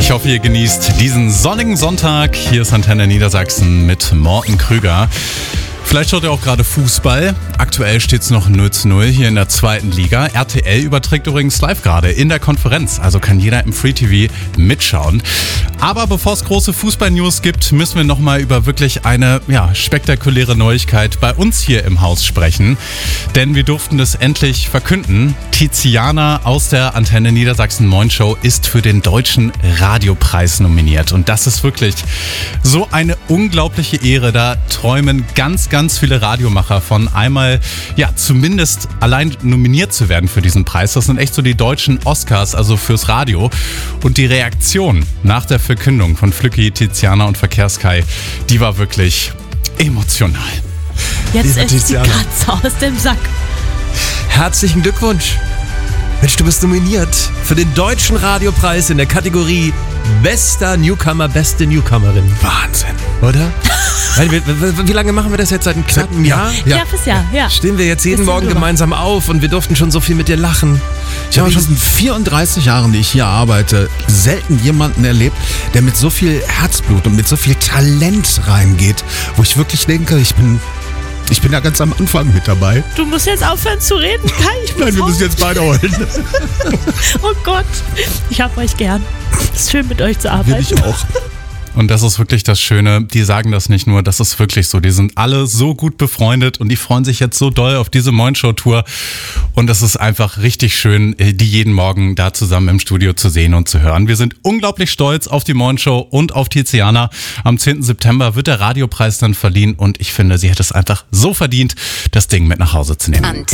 Ich hoffe, ihr genießt diesen sonnigen Sonntag. Hier ist Antenne Niedersachsen mit Morten Krüger. Vielleicht schaut ihr auch gerade Fußball. Aktuell steht es noch 0:0 hier in der zweiten Liga. RTL überträgt übrigens live gerade in der Konferenz. Also kann jeder im Free TV mitschauen. Aber bevor es große Fußball-News gibt, müssen wir nochmal über wirklich eine spektakuläre Neuigkeit bei uns hier im Haus sprechen. Denn wir durften es endlich verkünden. Tiziana aus der Antenne Niedersachsen Moin Show ist für den Deutschen Radiopreis nominiert. Und das ist wirklich so eine unglaubliche Ehre. Da träumen ganz viele Radiomacher von einmal, zumindest allein nominiert zu werden für diesen Preis. Das sind echt so die deutschen Oscars, also fürs Radio. Und die Reaktion nach der Verkündung von Flücki, Tiziana und Verkehrskai, die war wirklich emotional. Jetzt ist die Katze aus dem Sack. Herzlichen Glückwunsch. Mensch, du bist nominiert für den Deutschen Radiopreis in der Kategorie Bester Newcomer, beste Newcomerin. Wahnsinn. Oder? Wie lange machen wir das jetzt? Seit einem knappen Jahr? Jahr fürs Jahr, ja. Stehen wir jetzt jeden Morgen gemeinsam auf und wir durften schon so viel mit dir lachen. Ich habe schon in 34 Jahren, die ich hier arbeite, selten jemanden erlebt, der mit so viel Herzblut und mit so viel Talent reingeht, wo ich wirklich denke, ich bin ja ganz am Anfang mit dabei. Du musst jetzt aufhören zu reden, Kai. Nein, wir müssen jetzt beide heulen. Oh Gott, ich hab euch gern. Es ist schön, mit euch zu arbeiten. Will ich auch. Und das ist wirklich das Schöne, die sagen das nicht nur, das ist wirklich so. Die sind alle so gut befreundet und die freuen sich jetzt so doll auf diese Moin-Show-Tour. Und es ist einfach richtig schön, die jeden Morgen da zusammen im Studio zu sehen und zu hören. Wir sind unglaublich stolz auf die Moin-Show und auf Tiziana. Am 10. September wird der Radiopreis dann verliehen und ich finde, sie hätte es einfach so verdient, das Ding mit nach Hause zu nehmen.